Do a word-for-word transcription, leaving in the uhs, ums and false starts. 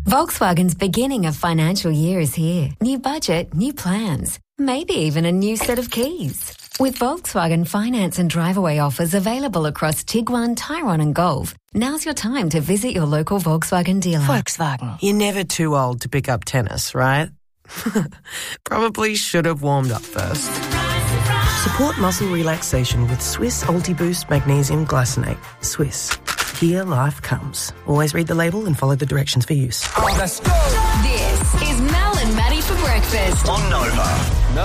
Volkswagen's beginning of financial year is here. New budget, new plans, maybe even a new set of keys. With Volkswagen finance and drive-away offers available across Tiguan, Tyrone and Golf, now's your time to visit your local Volkswagen dealer. Volkswagen. You're never too old to pick up tennis, right? Probably should have warmed up first. Support muscle relaxation with Swiss Ultiboost Magnesium Glycinate. Swiss. Here life comes. Always read the label and follow the directions for use. Let's go. This is Mel and Maddie for breakfast On Nova.